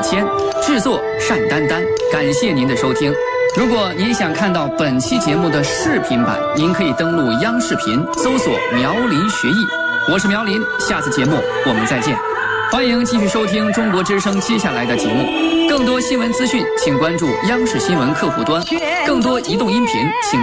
谦，制作单丹丹。感谢您的收听。如果您想看到本期节目的视频版，您可以登录央视频搜索苗林学艺。我是苗林，下次节目我们再见。欢迎继续收听中国之声接下来的节目。更多新闻资讯，请关注央视新闻客户端；更多移动音频，请